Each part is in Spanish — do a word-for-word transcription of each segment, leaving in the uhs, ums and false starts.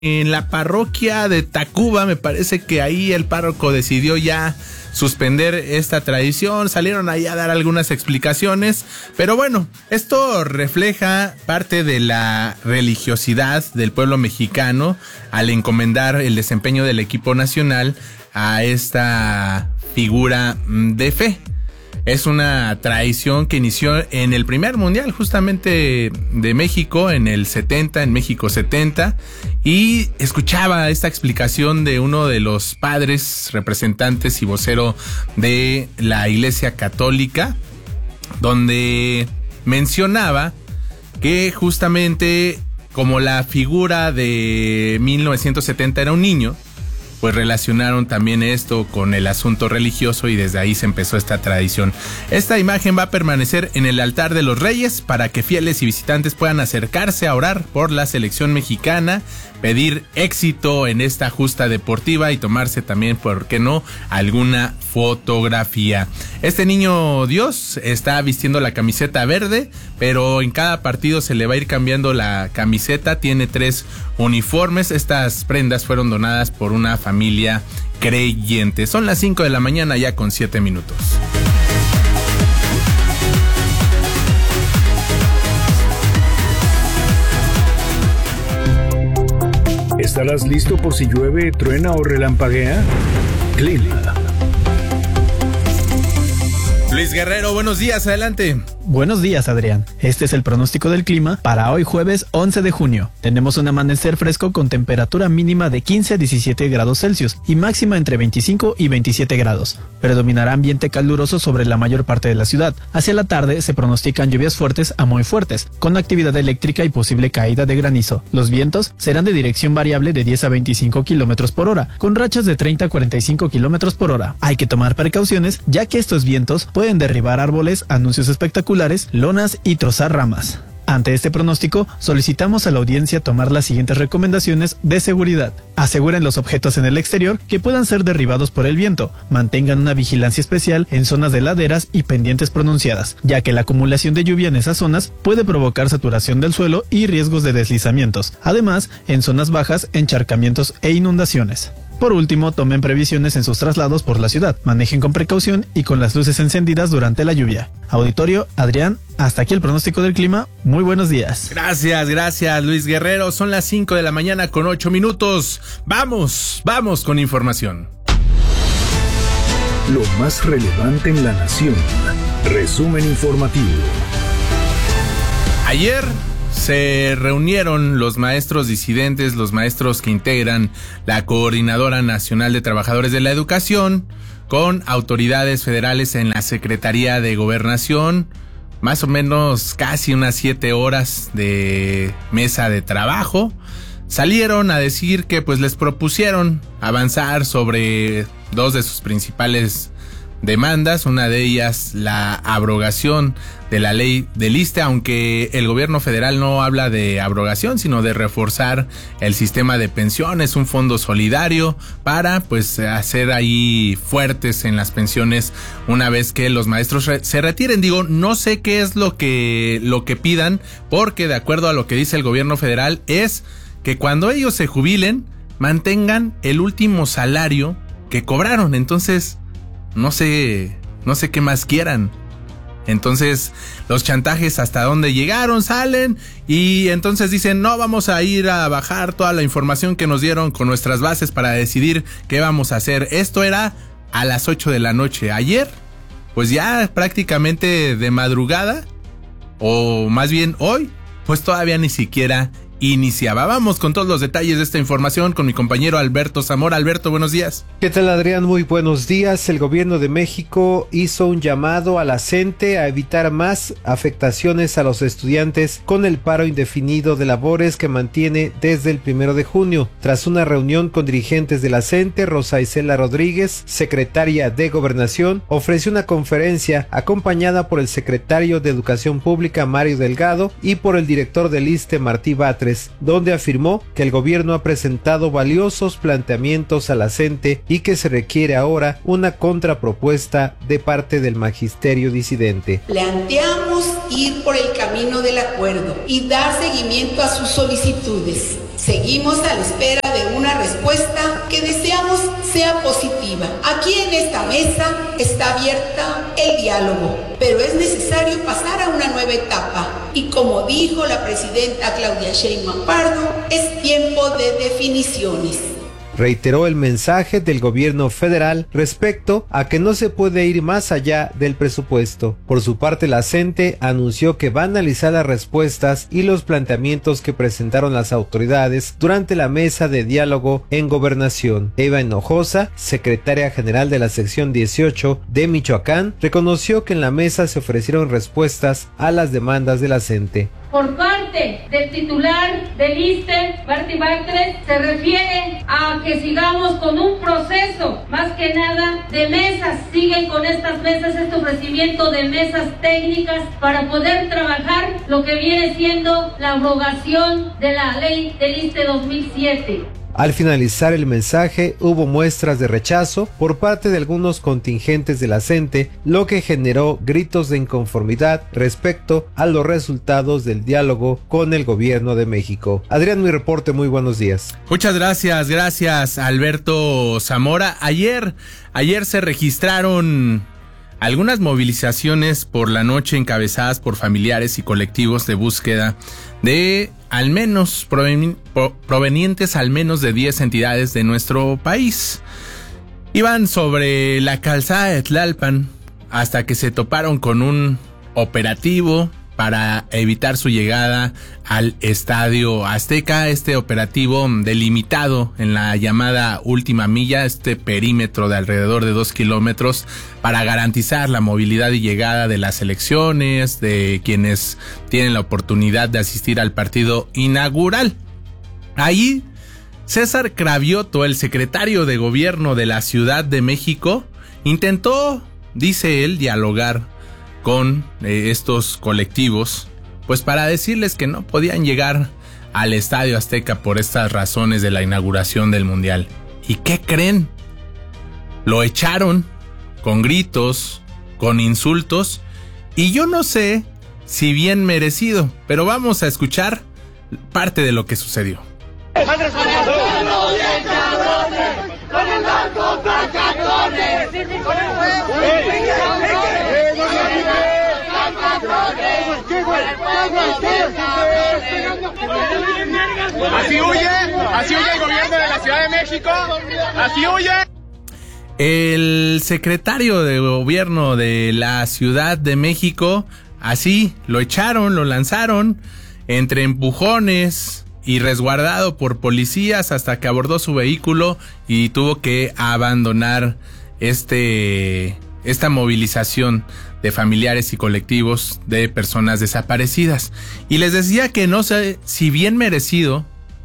En la parroquia de Tacuba, me parece que ahí el párroco decidió ya suspender esta tradición. Salieron ahí a dar algunas explicaciones, pero bueno, esto refleja parte de la religiosidad del pueblo mexicano al encomendar el desempeño del equipo nacional a esta figura de fe. Es una tradición que inició en el primer mundial justamente de México en el setenta, en México setenta, y escuchaba esta explicación de uno de los padres, representantes y vocero de la Iglesia Católica, donde mencionaba que justamente como la figura de mil novecientos setenta era un niño, pues relacionaron también esto con el asunto religioso y desde ahí se empezó esta tradición. Esta imagen va a permanecer en el altar de los Reyes para que fieles y visitantes puedan acercarse a orar por la selección mexicana, pedir éxito en esta justa deportiva y tomarse también, ¿por qué no?, alguna fotografía. Este niño Dios está vistiendo la camiseta verde, pero en cada partido se le va a ir cambiando la camiseta. Tiene tres uniformes. Estas prendas fueron donadas por una familia creyente. Son las cinco de la mañana ya con siete minutos. ¿Estarás listo por si llueve, truena o relampaguea? Clima. Luis Guerrero, buenos días, adelante. Buenos días, Adrián. Este es el pronóstico del clima para hoy jueves once de junio. Tenemos un amanecer fresco con temperatura mínima de quince a diecisiete grados Celsius y máxima entre veinticinco y veintisiete grados. Predominará ambiente caluroso sobre la mayor parte de la ciudad. Hacia la tarde se pronostican lluvias fuertes a muy fuertes, con actividad eléctrica y posible caída de granizo. Los vientos serán de dirección variable de diez a veinticinco kilómetros por hora, con rachas de treinta a cuarenta y cinco kilómetros por hora. Hay que tomar precauciones, ya que estos vientos pueden derribar árboles, anuncios espectaculares, lonas y trozar ramas. Ante este pronóstico, solicitamos a la audiencia tomar las siguientes recomendaciones de seguridad. Aseguren los objetos en el exterior que puedan ser derribados por el viento. Mantengan una vigilancia especial en zonas de laderas y pendientes pronunciadas, ya que la acumulación de lluvia en esas zonas puede provocar saturación del suelo y riesgos de deslizamientos. Además, en zonas bajas, encharcamientos e inundaciones. Por último, tomen previsiones en sus traslados por la ciudad. Manejen con precaución y con las luces encendidas durante la lluvia. Auditorio, Adrián, hasta aquí el pronóstico del clima. Muy buenos días. Gracias, gracias, Luis Guerrero. Son las cinco de la mañana con ocho minutos. Vamos, vamos con información. Lo más relevante en la nación. Resumen informativo. Ayer se reunieron los maestros disidentes, los maestros que integran la Coordinadora Nacional de Trabajadores de la Educación, con autoridades federales en la Secretaría de Gobernación. Más o menos casi unas siete horas de mesa de trabajo. Salieron a decir que pues les propusieron avanzar sobre dos de sus principales demandas, una de ellas la abrogación de la ley del ISSSTE, aunque el gobierno federal no habla de abrogación, sino de reforzar el sistema de pensiones, un fondo solidario para pues hacer ahí fuertes en las pensiones una vez que los maestros re- se retiren. Digo, no sé qué es lo que, lo que pidan, porque de acuerdo a lo que dice el gobierno federal es que cuando ellos se jubilen mantengan el último salario que cobraron. Entonces No sé, no sé qué más quieran. Entonces, los chantajes hasta dónde llegaron, salen y entonces dicen, no, vamos a ir a bajar toda la información que nos dieron con nuestras bases para decidir qué vamos a hacer. Esto era a las ocho de la noche. Ayer, pues ya prácticamente de madrugada, o más bien hoy, pues todavía ni siquiera iniciaba. Vamos con todos los detalles de esta información con mi compañero Alberto Zamora. Alberto, buenos días. ¿Qué tal, Adrián? Muy buenos días. El gobierno de México hizo un llamado a la CENTE a evitar más afectaciones a los estudiantes con el paro indefinido de labores que mantiene desde el primero de junio. Tras una reunión con dirigentes de la CENTE, Rosa Isela Rodríguez, secretaria de Gobernación, ofreció una conferencia acompañada por el secretario de Educación Pública, Mario Delgado, y por el director del ISSSTE, Martí Batres, donde afirmó que el gobierno ha presentado valiosos planteamientos a la CENTE y que se requiere ahora una contrapropuesta de parte del magisterio disidente. Planteamos ir por el camino del acuerdo y dar seguimiento a sus solicitudes. Seguimos a la espera de una respuesta que deseamos sea positiva. Aquí en esta mesa está abierta el diálogo, pero es necesario pasar a una nueva etapa. Y como dijo la presidenta Claudia Sheinbaum Pardo, es tiempo de definiciones. Reiteró el mensaje del gobierno federal respecto a que no se puede ir más allá del presupuesto. Por su parte, la CENTE anunció que va a analizar las respuestas y los planteamientos que presentaron las autoridades durante la mesa de diálogo en Gobernación. Eva Hinojosa, secretaria general de la sección dieciocho de Michoacán, reconoció que en la mesa se ofrecieron respuestas a las demandas de la CENTE. Por parte del titular del ISSSTE, Martí Batres, se refiere a que sigamos con un proceso, más que nada, de mesas. Siguen con estas mesas, este ofrecimiento de mesas técnicas para poder trabajar lo que viene siendo la abrogación de la ley del ISSSTE dos mil siete. Al finalizar el mensaje, hubo muestras de rechazo por parte de algunos contingentes de la CENTE, lo que generó gritos de inconformidad respecto a los resultados del diálogo con el gobierno de México. Adrián, mi reporte, muy buenos días. Muchas gracias, gracias Alberto Zamora. Ayer, ayer se registraron algunas movilizaciones por la noche encabezadas por familiares y colectivos de búsqueda de al menos proven- provenientes al menos de diez entidades de nuestro país. Iban sobre la calzada de Tlalpan hasta que se toparon con un operativo para evitar su llegada al Estadio Azteca. Este operativo delimitado en la llamada última milla, este perímetro de alrededor de dos kilómetros, para garantizar la movilidad y llegada de las elecciones, de quienes tienen la oportunidad de asistir al partido inaugural. Ahí, César Cravioto, el secretario de Gobierno de la Ciudad de México, intentó, dice él, dialogar con eh, estos colectivos, pues para decirles que no podían llegar al Estadio Azteca por estas razones de la inauguración del Mundial. ¿Y qué creen? Lo echaron con gritos, con insultos, y yo no sé si bien merecido, pero vamos a escuchar parte de lo que sucedió. Así huye, así huye el gobierno de la Ciudad de México, así huye. El secretario de Gobierno de la Ciudad de México, así lo echaron, lo lanzaron entre empujones y resguardado por policías hasta que abordó su vehículo y tuvo que abandonar este esta movilización de familiares y colectivos de personas desaparecidas. Y les decía que no sé si bien merecido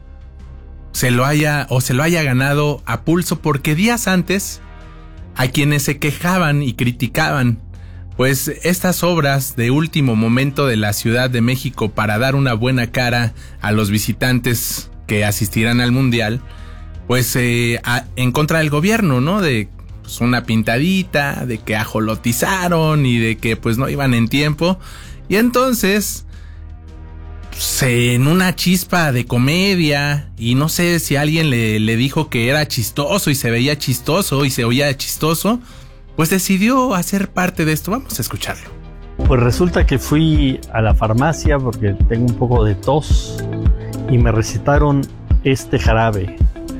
se lo haya o se lo haya ganado a pulso, porque días antes a quienes se quejaban y criticaban pues estas obras de último momento de la Ciudad de México para dar una buena cara a los visitantes que asistirán al Mundial, pues eh, a, en contra del gobierno, ¿no? De pues, una pintadita, de que ajolotizaron y de que pues no iban en tiempo. Y entonces, pues, en una chispa de comedia, y no sé si alguien le, le dijo que era chistoso y se veía chistoso y se oía chistoso, pues decidió hacer parte de esto. Vamos a escucharlo. Pues resulta que fui a la farmacia porque tengo un poco de tos y me recetaron este jarabe,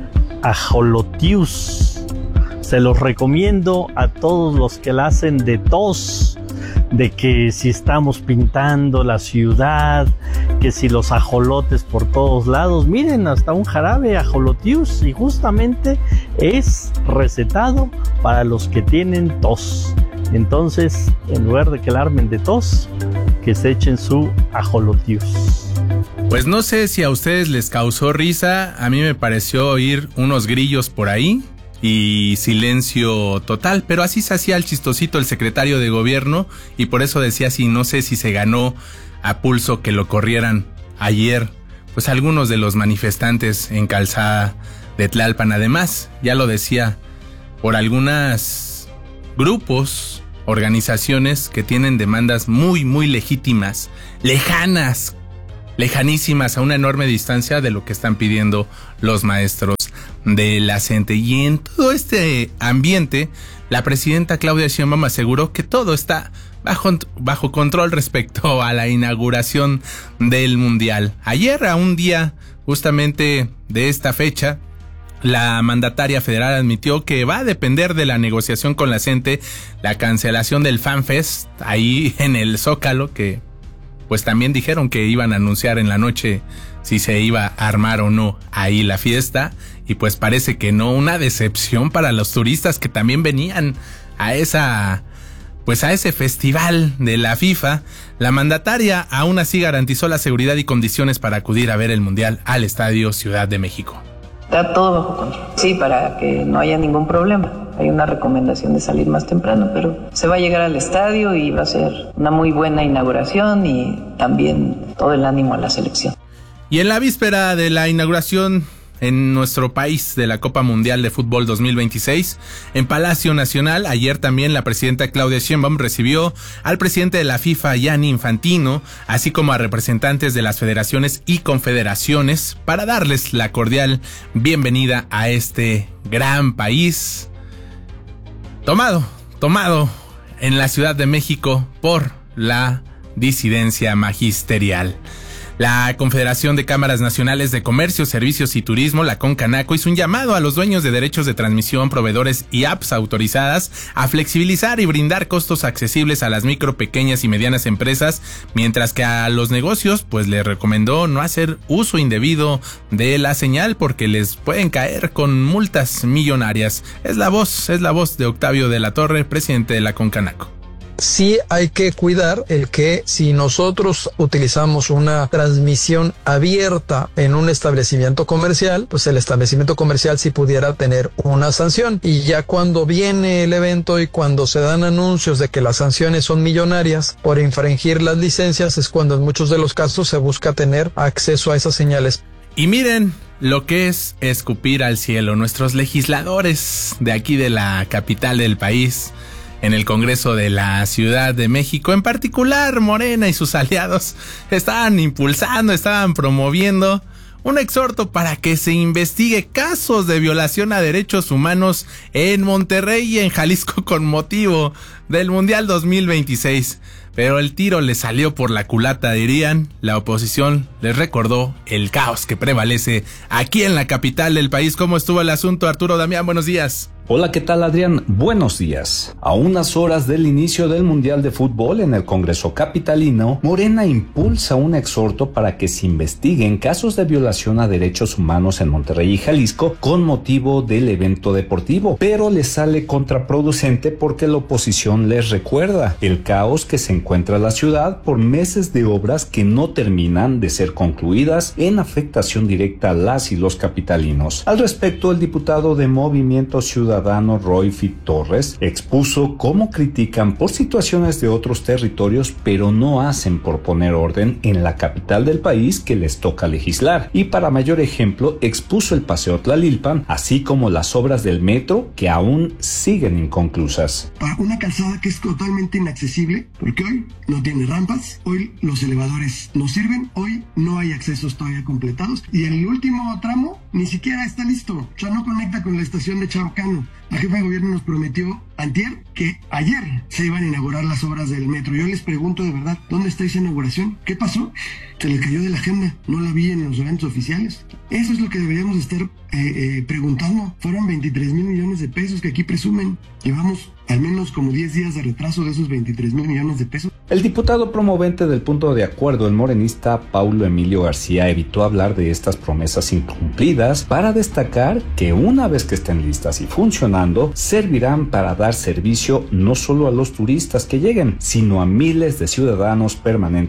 Ajolotius. Se los recomiendo a todos los que la hacen de tos, de que si estamos pintando la ciudad, que si los ajolotes por todos lados, miren, hasta un jarabe Ajolotius, y justamente es recetado para los que tienen tos. Entonces, en lugar de que la armen de tos, que se echen su Ajolotius. Pues no sé si a ustedes les causó risa, a mí me pareció oír unos grillos por ahí y silencio total, pero así se hacía el chistosito el secretario de gobierno, y por eso decía así, no sé si se ganó a pulso que lo corrieran ayer, pues algunos de los manifestantes en calzada de Tlalpan. Además, ya lo decía, por algunos grupos organizaciones que tienen demandas muy, muy legítimas, lejanas, lejanísimas a una enorme distancia de lo que están pidiendo los maestros de la CENTE. Y en todo este ambiente, la presidenta Claudia Sheinbaum aseguró que todo está bajo, bajo control respecto a la inauguración del Mundial. Ayer, a un día justamente de esta fecha, la mandataria federal admitió que va a depender de la negociación con la CENTE la cancelación del FanFest ahí en el Zócalo, que pues también dijeron que iban a anunciar en la noche si se iba a armar o no ahí la fiesta, y pues parece que no. Una decepción para los turistas que también venían a esa, pues a ese festival de la FIFA. La mandataria aún así garantizó la seguridad y condiciones para acudir a ver el Mundial al Estadio Ciudad de México. Está todo bajo control. Sí, para que no haya ningún problema. Hay una recomendación de salir más temprano, pero se va a llegar al estadio y va a ser una muy buena inauguración y también todo el ánimo a la selección. Y en la víspera de la inauguración en nuestro país de la Copa Mundial de Fútbol dos mil veintiséis, en Palacio Nacional, ayer también la presidenta Claudia Sheinbaum recibió al presidente de la FIFA, Gianni Infantino, así como a representantes de las federaciones y confederaciones para darles la cordial bienvenida a este gran país, tomado, tomado en la Ciudad de México por la disidencia magisterial. La Confederación de Cámaras Nacionales de Comercio, Servicios y Turismo, la CONCANACO, hizo un llamado a los dueños de derechos de transmisión, proveedores y apps autorizadas a flexibilizar y brindar costos accesibles a las micro, pequeñas y medianas empresas, mientras que a los negocios pues les recomendó no hacer uso indebido de la señal porque les pueden caer con multas millonarias. Es la voz, es la voz de Octavio de la Torre, presidente de la CONCANACO. Sí hay que cuidar el que si nosotros utilizamos una transmisión abierta en un establecimiento comercial, pues el establecimiento comercial sí pudiera tener una sanción. Y ya cuando viene el evento y cuando se dan anuncios de que las sanciones son millonarias por infringir las licencias, es cuando en muchos de los casos se busca tener acceso a esas señales. Y miren lo que es escupir al cielo. Nuestros legisladores de aquí de la capital del país, en el Congreso de la Ciudad de México, en particular Morena y sus aliados, estaban impulsando, estaban promoviendo un exhorto para que se investigue casos de violación a derechos humanos en Monterrey y en Jalisco con motivo del Mundial dos mil veintiséis. Pero el tiro le salió por la culata, dirían. La oposición les recordó el caos que prevalece aquí en la capital del país. ¿Cómo estuvo el asunto, Arturo Damián? Buenos días. Hola, ¿qué tal, Adrián? Buenos días. A unas horas del inicio del Mundial de Fútbol en el Congreso capitalino, Morena impulsa un exhorto para que se investiguen casos de violación a derechos humanos en Monterrey y Jalisco con motivo del evento deportivo, pero les sale contraproducente porque la oposición les recuerda el caos que se encuentra la ciudad por meses de obras que no terminan de ser concluidas en afectación directa a las y los capitalinos. Al respecto, el diputado de Movimiento Ciudadano Roy Fit Torres expuso cómo critican por situaciones de otros territorios, pero no hacen por poner orden en la capital del país que les toca legislar. Y para mayor ejemplo, expuso el Paseo Tlalilpan, así como las obras del metro que aún siguen inconclusas. Para una calzada que es totalmente inaccesible, porque hoy no tiene rampas, hoy los elevadores no sirven, hoy no hay accesos todavía completados y el último tramo ni siquiera está listo, o sea, no conecta con la estación de Chabacano. La jefa de gobierno nos prometió antier que ayer se iban a inaugurar las obras del metro. Yo les pregunto de verdad, ¿dónde está esa inauguración? ¿Qué pasó? Se le cayó de la agenda, no la vi en los eventos oficiales. Eso es lo que deberíamos estar eh, eh, preguntando. Fueron veintitrés mil millones de pesos que aquí presumen. Llevamos al menos como diez días de retraso de esos veintitrés mil millones de pesos. El diputado promovente del punto de acuerdo, el morenista Paulo Emilio García, evitó hablar de estas promesas incumplidas para destacar que una vez que estén listas y funcionando, servirán para dar servicio no solo a los turistas que lleguen, sino a miles de ciudadanos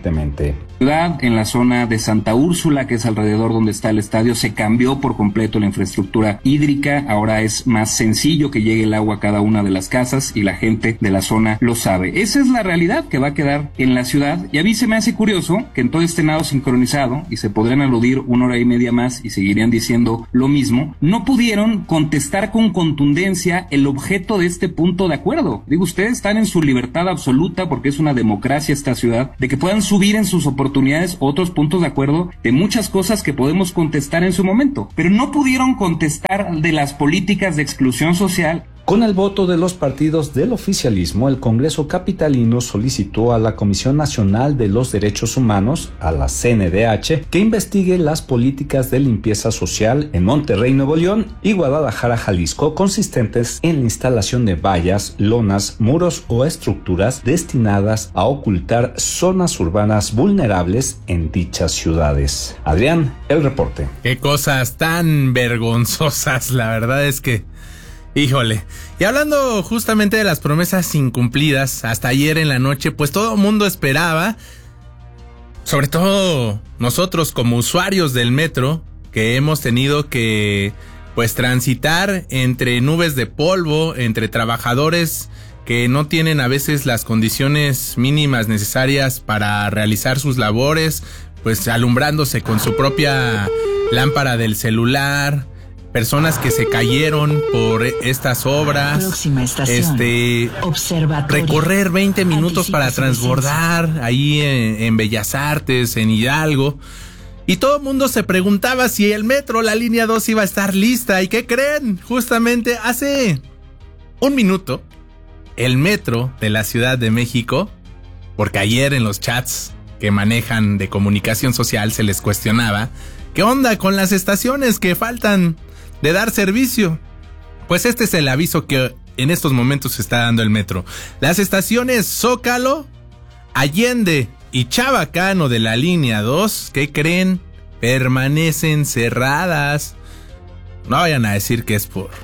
permanentemente. En la zona de Santa Úrsula, que es alrededor donde está el estadio, se cambió por completo la infraestructura infraestructura hídrica, ahora es más sencillo que llegue el agua a cada una de las casas y la gente de la zona lo sabe. Esa es la realidad que va a quedar en la ciudad, y a mí se me hace curioso que en todo este nado sincronizado, y se podrían aludir una hora y media más y seguirían diciendo lo mismo, no pudieron contestar con contundencia el objeto de este punto de acuerdo. Digo, ustedes están en su libertad absoluta, porque es una democracia esta ciudad, de que puedan subir en sus oportunidades otros puntos de acuerdo de muchas cosas que podemos contestar en su momento, pero no pudieron contestar de las políticas de exclusión social. Con el voto de los partidos del oficialismo, el Congreso capitalino solicitó a la Comisión Nacional de los Derechos Humanos, a la C N D H, que investigue las políticas de limpieza social en Monterrey, Nuevo León y Guadalajara, Jalisco, consistentes en la instalación de vallas, lonas, muros o estructuras destinadas a ocultar zonas urbanas vulnerables en dichas ciudades. Adrián, el reporte. Qué cosas tan vergonzosas, la verdad es que... Híjole, y hablando justamente de las promesas incumplidas, hasta ayer en la noche, pues todo el mundo esperaba, sobre todo nosotros como usuarios del metro, que hemos tenido que pues transitar entre nubes de polvo, entre trabajadores que no tienen a veces las condiciones mínimas necesarias para realizar sus labores, pues alumbrándose con su propia lámpara del celular, personas que se cayeron por estas obras. Próxima estación. Este, Observatorio. Recorrer veinte minutos para transbordar ahí en, en Bellas Artes, en Hidalgo. Y todo el mundo se preguntaba si el metro, la línea dos, iba a estar lista. ¿Y qué creen? Justamente hace un minuto, el metro de la Ciudad de México, porque ayer en los chats que manejan de comunicación social se les cuestionaba, ¿qué onda con las estaciones que faltan de dar servicio? Pues este es el aviso que en estos momentos está dando el metro. Las estaciones Zócalo, Allende y Chabacano de la línea dos, ¿qué creen? Permanecen cerradas. No vayan a decir que es por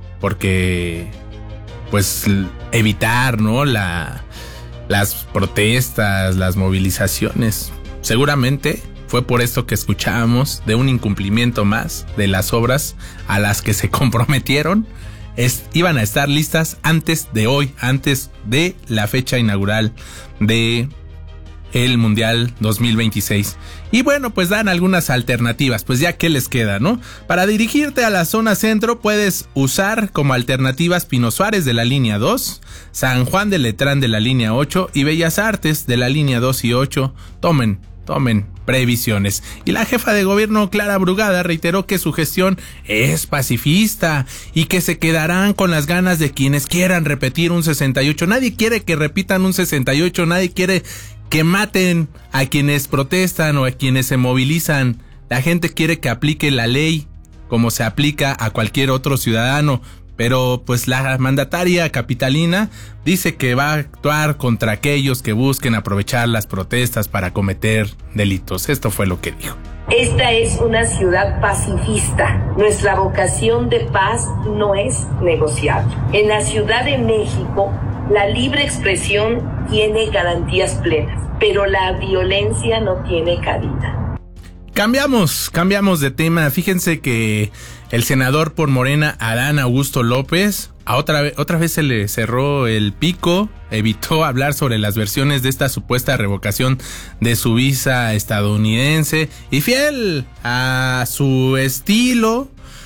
porque pues evitar, ¿no? La, las protestas, las movilizaciones. Seguramente fue por esto que escuchábamos de un incumplimiento más de las obras a las que se comprometieron. Es, iban a estar listas antes de hoy, antes de la fecha inaugural de el Mundial dos mil veintiséis. Y bueno, pues dan algunas alternativas, pues ya que les queda, ¿no? Para dirigirte a la zona centro puedes usar como alternativas Pino Suárez de la línea dos, San Juan de Letrán de la línea ocho y Bellas Artes de la línea dos y ocho. Tomen Tomen previsiones. Y la jefa de gobierno, Clara Brugada, reiteró que su gestión es pacifista y que se quedarán con las ganas de quienes quieran repetir un sesenta y ocho. Nadie quiere que repitan un sesenta y ocho, nadie quiere que maten a quienes protestan o a quienes se movilizan. La gente quiere que aplique la ley como se aplica a cualquier otro ciudadano. Pero pues la mandataria capitalina dice que va a actuar contra aquellos que busquen aprovechar las protestas para cometer delitos. Esto fue lo que dijo. Esta es una ciudad pacifista. Nuestra vocación de paz no es negociable. En la Ciudad de México, la libre expresión tiene garantías plenas, pero la violencia no tiene cabida. Cambiamos, cambiamos de tema. Fíjense que el senador por Morena, Adán Augusto López, a otra vez, otra vez se le cerró el pico, evitó hablar sobre las versiones de esta supuesta revocación de su visa estadounidense y fiel a su estilo,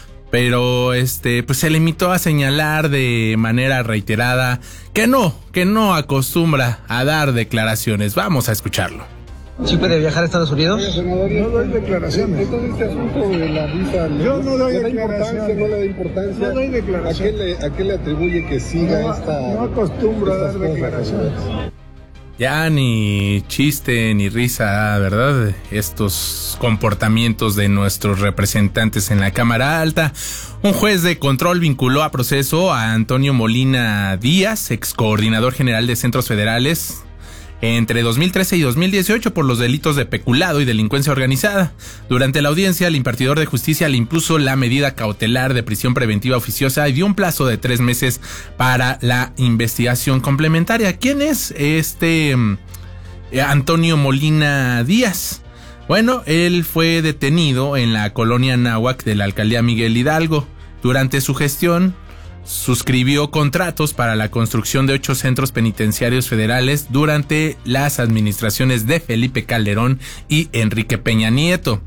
pero este, pues se limitó a señalar de manera reiterada que no, que no acostumbra a dar declaraciones. Vamos a escucharlo. ¿Sí puede viajar a Estados Unidos? Oye, senador, no doy declaraciones. Entonces este asunto de la visa... Yo no doy declaraciones. No le da importancia. No doy declaraciones. ¿A qué le, a qué le atribuye que siga no, esta... No acostumbro a dar declaraciones. Ya ni chiste ni risa, ¿verdad? Estos comportamientos de nuestros representantes en la Cámara Alta. Un juez de control vinculó a proceso a Antonio Molina Díaz, ex coordinador general de Centros Federales, entre dos mil trece y dos mil dieciocho por los delitos de peculado y delincuencia organizada. Durante la audiencia, el impartidor de justicia le impuso la medida cautelar de prisión preventiva oficiosa y dio un plazo de tres meses para la investigación complementaria. ¿Quién es este eh, Antonio Molina Díaz? Bueno, él fue detenido en la colonia Náhuac de la alcaldía Miguel Hidalgo. Durante su gestión, suscribió contratos para la construcción de ocho centros penitenciarios federales durante las administraciones de Felipe Calderón y Enrique Peña Nieto.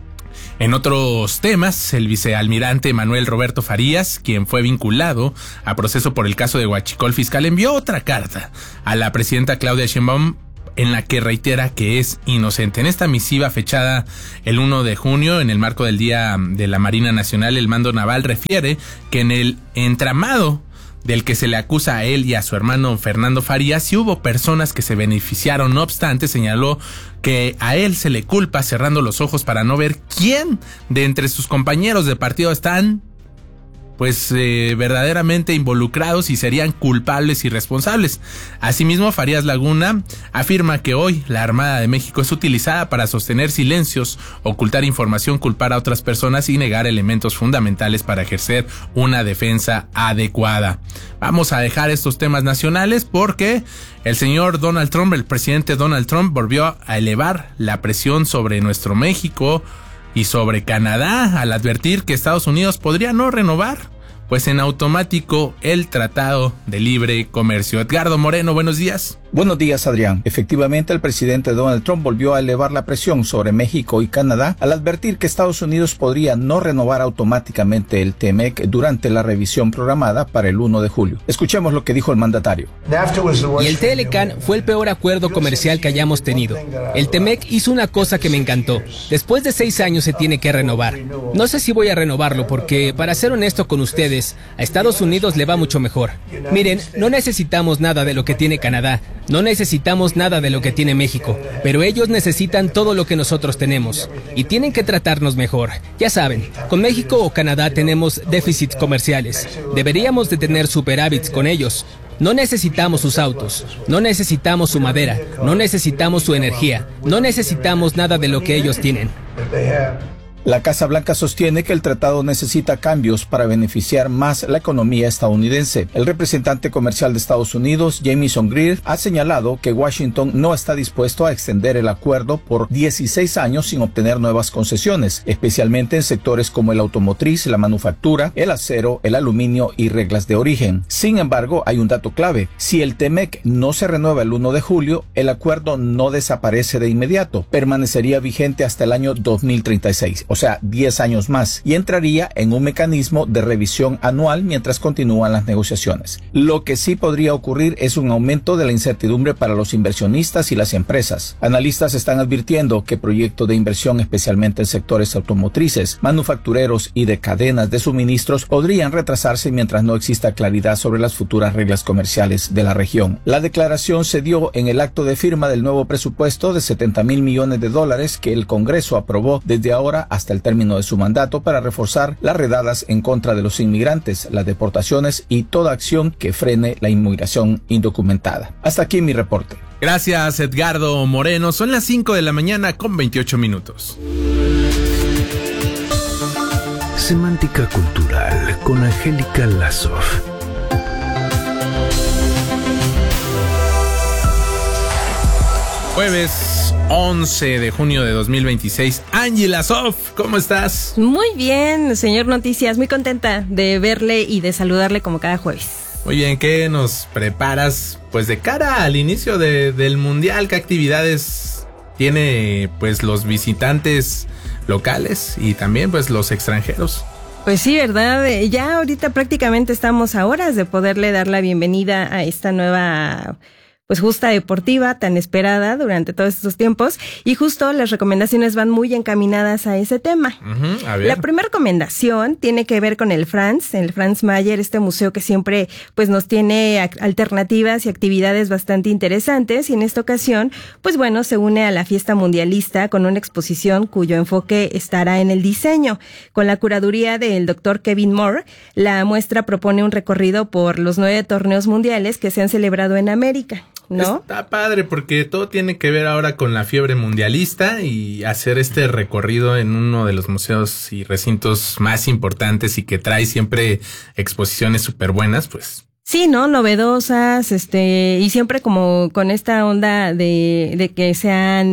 En otros temas, el vicealmirante Manuel Roberto Farías, quien fue vinculado a proceso por el caso de Huachicol Fiscal, envió otra carta a la presidenta Claudia Sheinbaum en la que reitera que es inocente. En esta misiva fechada el primero de junio, en el marco del Día de la Marina Nacional, el mando naval refiere que en el entramado del que se le acusa a él y a su hermano Fernando Farías, sí hubo personas que se beneficiaron. No obstante, señaló que a él se le culpa cerrando los ojos para no ver quién de entre sus compañeros de partido están pues eh, verdaderamente involucrados y serían culpables y responsables. Asimismo, Farías Laguna afirma que hoy la Armada de México es utilizada para sostener silencios, ocultar información, culpar a otras personas y negar elementos fundamentales para ejercer una defensa adecuada. Vamos a dejar estos temas nacionales porque el señor Donald Trump, el presidente Donald Trump, volvió a elevar la presión sobre nuestro México y sobre Canadá al advertir que Estados Unidos podría no renovar, pues en automático, el Tratado de Libre Comercio. Edgardo Moreno, buenos días. Buenos días, Adrián. Efectivamente, el presidente Donald Trump volvió a elevar la presión sobre México y Canadá al advertir que Estados Unidos podría no renovar automáticamente el T M E C durante la revisión programada para el primero de julio. Escuchemos lo que dijo el mandatario. Y el T L C A N fue el peor acuerdo comercial que hayamos tenido. El T M E C hizo una cosa que me encantó. Después de seis años se tiene que renovar. No sé si voy a renovarlo porque, para ser honesto con ustedes, a Estados Unidos le va mucho mejor. Miren, no necesitamos nada de lo que tiene Canadá. No necesitamos nada de lo que tiene México, pero ellos necesitan todo lo que nosotros tenemos y tienen que tratarnos mejor. Ya saben, con México o Canadá tenemos déficits comerciales. Deberíamos de tener superávits con ellos. No necesitamos sus autos, no necesitamos su madera, no necesitamos su energía, no necesitamos nada de lo que ellos tienen. La Casa Blanca sostiene que el tratado necesita cambios para beneficiar más la economía estadounidense. El representante comercial de Estados Unidos, Jamieson Greer, ha señalado que Washington no está dispuesto a extender el acuerdo por dieciséis años sin obtener nuevas concesiones, especialmente en sectores como el automotriz, la manufactura, el acero, el aluminio y reglas de origen. Sin embargo, hay un dato clave. Si el T M E C no se renueva el primero de julio, el acuerdo no desaparece de inmediato. Permanecería vigente hasta el año dos mil treinta y seis. O sea, diez años más, y entraría en un mecanismo de revisión anual mientras continúan las negociaciones. Lo que sí podría ocurrir es un aumento de la incertidumbre para los inversionistas y las empresas. Analistas están advirtiendo que proyectos de inversión, especialmente en sectores automotrices, manufactureros y de cadenas de suministros, podrían retrasarse mientras no exista claridad sobre las futuras reglas comerciales de la región. La declaración se dio en el acto de firma del nuevo presupuesto de setenta mil millones de dólares que el Congreso aprobó desde ahora hasta el término de su mandato para reforzar las redadas en contra de los inmigrantes, las deportaciones y toda acción que frene la inmigración indocumentada. Hasta aquí mi reporte. Gracias, Edgardo Moreno. Son las cinco de la mañana con veintiocho minutos. Semántica Cultural con Angélica Lazoff. Jueves once de junio de dos mil veintiséis. Angie Lazoff, ¿cómo estás? Muy bien, señor Noticias. Muy contenta de verle y de saludarle como cada jueves. Muy bien, ¿qué nos preparas? Pues de cara al inicio de, del Mundial, ¿qué actividades tiene pues los visitantes locales y también pues los extranjeros? Pues sí, ¿verdad? Ya ahorita prácticamente estamos a horas de poderle dar la bienvenida a esta nueva pues justa deportiva tan esperada durante todos estos tiempos, y justo las recomendaciones van muy encaminadas a ese tema. Uh-huh, a ver. La primera recomendación tiene que ver con el Franz, el Franz Mayer, este museo que siempre pues nos tiene alternativas y actividades bastante interesantes, y en esta ocasión pues bueno, se une a la fiesta mundialista con una exposición cuyo enfoque estará en el diseño. Con la curaduría del doctor Kevin Moore, la muestra propone un recorrido por los nueve torneos mundiales que se han celebrado en América, ¿no? Está padre porque todo tiene que ver ahora con la fiebre mundialista, y hacer este recorrido en uno de los museos y recintos más importantes y que trae siempre exposiciones súper buenas, pues. Sí, ¿no? Novedosas, este, y siempre como con esta onda de, de que sean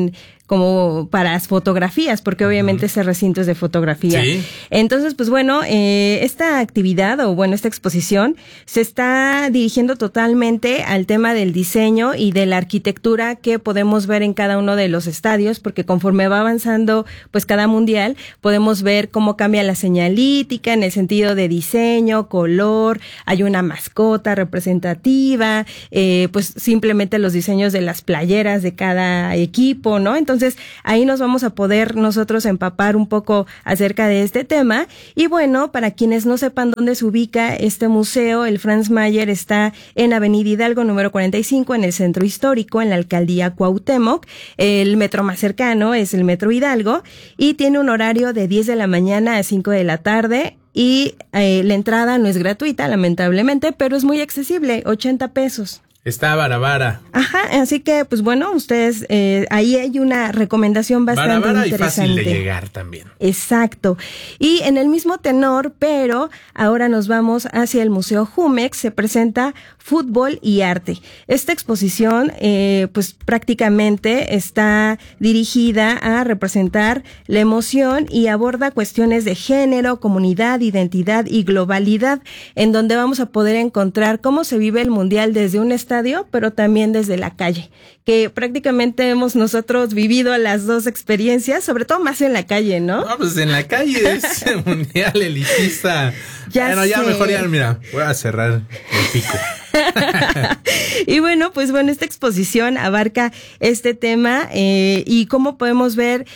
como para las fotografías, porque obviamente uh-huh. ese recinto es de fotografía. Sí. Entonces, pues bueno, eh, esta actividad o bueno, esta exposición se está dirigiendo totalmente al tema del diseño y de la arquitectura que podemos ver en cada uno de los estadios, porque conforme va avanzando pues cada mundial, podemos ver cómo cambia la señalítica en el sentido de diseño, color, hay una mascota representativa, eh, pues simplemente los diseños de las playeras de cada equipo, ¿no? Entonces, Entonces, ahí nos vamos a poder nosotros empapar un poco acerca de este tema. Y bueno, para quienes no sepan dónde se ubica este museo, el Franz Mayer está en Avenida Hidalgo, número cuarenta y cinco, en el Centro Histórico, en la Alcaldía Cuauhtémoc. El metro más cercano es el Metro Hidalgo y tiene un horario de diez de la mañana a cinco de la tarde. Y eh, la entrada no es gratuita, lamentablemente, pero es muy accesible, ochenta pesos. Está Barabara. Ajá, así que, pues bueno, ustedes, eh, ahí hay una recomendación bastante Barabara interesante. Y fácil de llegar también. Exacto. Y en el mismo tenor, pero ahora nos vamos hacia el Museo Jumex, se presenta Fútbol y Arte. Esta exposición, eh, pues prácticamente está dirigida a representar la emoción y aborda cuestiones de género, comunidad, identidad y globalidad, en donde vamos a poder encontrar cómo se vive el Mundial desde un estadio, pero también desde la calle, que prácticamente hemos nosotros vivido las dos experiencias, sobre todo más en la calle, ¿no? No, pues en la calle es mundial elitista. Ya bueno, sé. ya mejor ya, mira, voy a cerrar el pico. Y bueno, pues bueno, esta exposición abarca este tema eh, y cómo podemos ver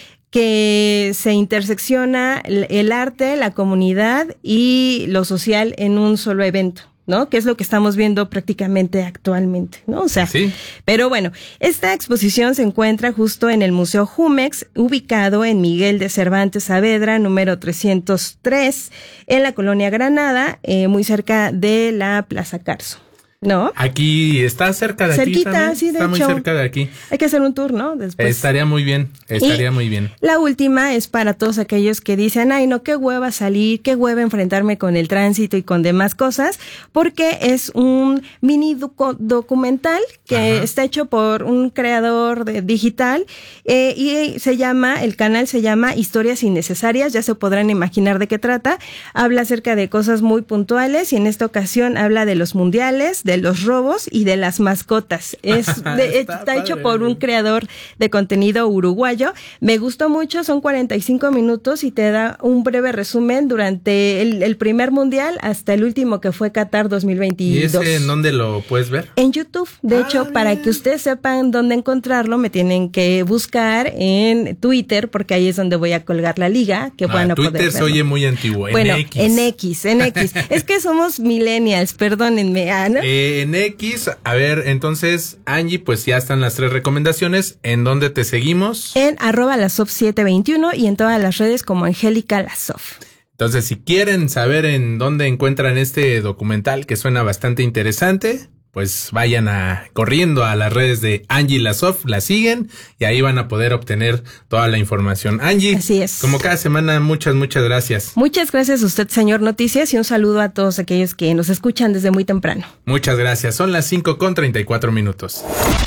que se intersecciona el arte, la comunidad y lo social en un solo evento, ¿no? Que es lo que estamos viendo prácticamente actualmente, ¿no? O sea, sí. Pero bueno, esta exposición se encuentra justo en el Museo Jumex, ubicado en Miguel de Cervantes Saavedra, número trescientos tres, en la Colonia Granada, eh, muy cerca de la Plaza Carso, ¿no? Aquí está cerca de Cerquita, aquí también. Sí, de está hecho, muy cerca de aquí. Hay que hacer un tour, ¿no? Después. Estaría muy bien, estaría y muy bien. La última es para todos aquellos que dicen, ay, no, qué hueva salir, qué hueva enfrentarme con el tránsito y con demás cosas, porque es un mini docu- documental que Ajá. está hecho por un creador de, digital eh, y se llama, el canal se llama Historias Innecesarias, ya se podrán imaginar de qué trata. Habla acerca de cosas muy puntuales y en esta ocasión habla de los mundiales, de los robos y de las mascotas. Es de, está, está hecho por un creador de contenido uruguayo. Me gustó mucho, son cuarenta y cinco minutos y te da un breve resumen durante el, el primer mundial hasta el último que fue Qatar dos mil veintidós. ¿Y ese en dónde lo puedes ver? En YouTube. De ah, hecho, bien. Para que ustedes sepan dónde encontrarlo, me tienen que buscar en Twitter, porque ahí es donde voy a colgar la liga, que ah, van a Twitter poder se oye muy antiguo. Bueno, en X. en X, en X. Es que somos millennials, perdónenme. Ah, ¿no? eh, en X, a ver, entonces, Angie, pues ya están las tres recomendaciones. ¿En dónde te seguimos? En arroba lasof siete veintiuno y en todas las redes como Angélica Lasof. Entonces, si quieren saber en dónde encuentran este documental que suena bastante interesante, pues vayan a corriendo a las redes de Angie Lasof, la siguen y ahí van a poder obtener toda la información. Angie, así es. Como cada semana, muchas, muchas gracias. Muchas gracias a usted, señor Noticias, y un saludo a todos aquellos que nos escuchan desde muy temprano. Muchas gracias. Son las cinco con treinta y cuatro minutos.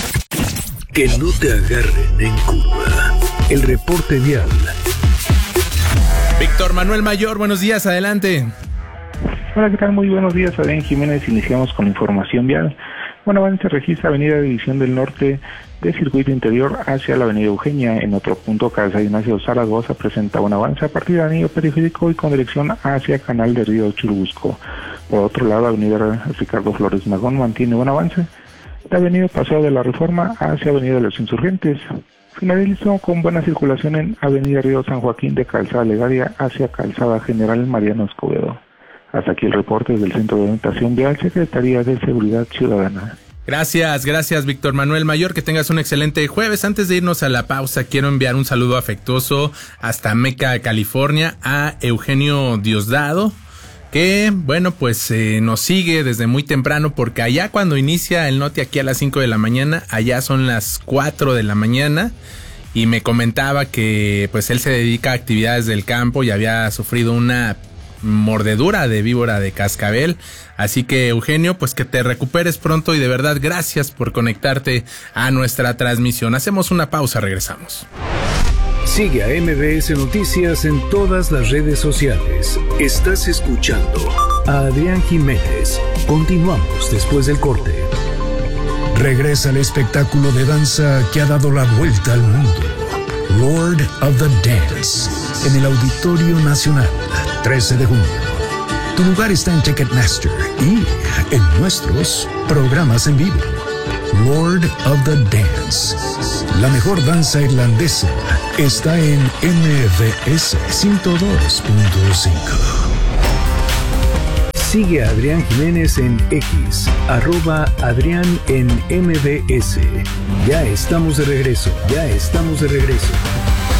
Que no te agarren en curva. El reporte vial. Víctor Manuel Mayor, buenos días, adelante. Hola, ¿qué tal? Muy buenos días, Adrián Jiménez. Iniciamos con la información vial. Buen avance registra Avenida División del Norte de circuito interior hacia la Avenida Eugenia. En otro punto, Calzada Ignacio Zaragoza presenta un avance a partir del anillo periférico y con dirección hacia Canal de Río Churubusco. Por otro lado, Avenida Ricardo Flores Magón mantiene buen avance. La Avenida Paseo de la Reforma hacia Avenida de los Insurgentes. Finalizó con buena circulación en Avenida Río San Joaquín de Calzada Legaria hacia Calzada General Mariano Escobedo. Hasta aquí el reporte del Centro de Orientación Vial, Secretaría de Seguridad Ciudadana. Gracias, gracias Víctor Manuel Mayor, que tengas un excelente jueves. Antes de irnos a la pausa, quiero enviar un saludo afectuoso hasta Meca, California, a Eugenio Diosdado, que, bueno, pues eh, nos sigue desde muy temprano, porque allá cuando inicia el Noti aquí a las cinco de la mañana, allá son las cuatro de la mañana, y me comentaba que pues él se dedica a actividades del campo y había sufrido una mordedura de víbora de cascabel. Así que, Eugenio, pues que te recuperes pronto y de verdad gracias por conectarte a nuestra transmisión. Hacemos una pausa, regresamos. Sigue a M B S Noticias en todas las redes sociales. Estás escuchando a Adrián Jiménez. Continuamos después del corte. Regresa el espectáculo de danza que ha dado la vuelta al mundo. Lord of the Dance, en el Auditorio Nacional, trece de junio. Tu lugar está en Ticketmaster y en nuestros programas en vivo. Lord of the Dance, la mejor danza irlandesa, está en M V S ciento dos punto cinco. Sigue a Adrián Jiménez en X, arroba Adrián en M B S. Ya estamos de regreso, ya estamos de regreso.